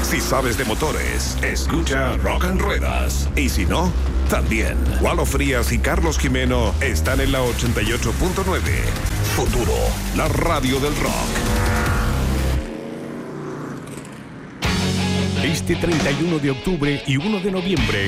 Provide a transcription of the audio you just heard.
Si sabes de motores, escucha Rock and Ruedas. Y si no, también. Walo Frías y Carlos Jimeno están en la 88.9. Futuro, la radio del rock. Este 31 de octubre y 1 de noviembre